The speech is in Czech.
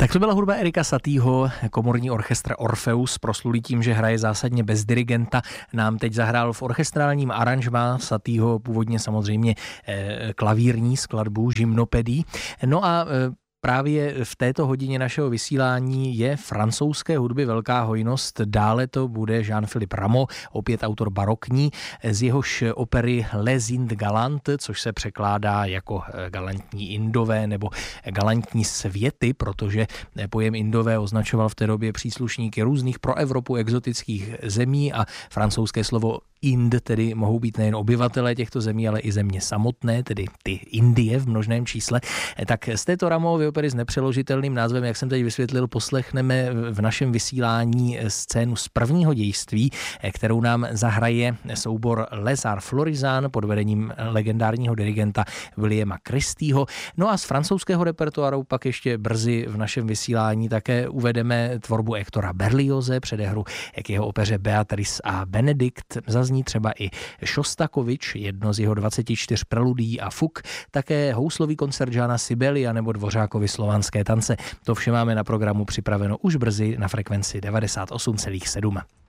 Tak to byla hudba Erika Satieho, komorní orchestr Orpheus, proslulý tím, že hraje zásadně bez dirigenta, nám teď zahrál v orchestrálním aranžmá Satieho, původně samozřejmě klavírní skladbu Gymnopédie. No a právě v této hodině našeho vysílání je francouzské hudby velká hojnost. Dále to bude Jean-Philippe Rameau, opět autor barokní, z jehož opery Les Indes galantes, což se překládá jako galantní Indové nebo galantní světy, protože pojem Indové označoval v té době příslušníky různých pro Evropu exotických zemí a francouzské slovo Ind tedy mohou být nejen obyvatelé těchto zemí, ale i země samotné, tedy ty Indie v množném čísle. Tak z této Rameauovy opery s nepřeložitelným názvem, jak jsem teď vysvětlil, poslechneme v našem vysílání scénu z prvního dějství, kterou nám zahraje soubor Les Arts Florisan pod vedením legendárního dirigenta Williama Christieho. No a z francouzského repertoáru pak ještě brzy v našem vysílání také uvedeme tvorbu Hectora Berlioze, předehru k jeho opeře Beatrice a Benedikt. Zazní třeba i Šostakovič, jedno z jeho 24 preludií a fuk, také houslový koncert Jána Sibelia nebo Dvořákovy slovanské tance. To vše máme na programu připraveno už brzy na frekvenci 98,7.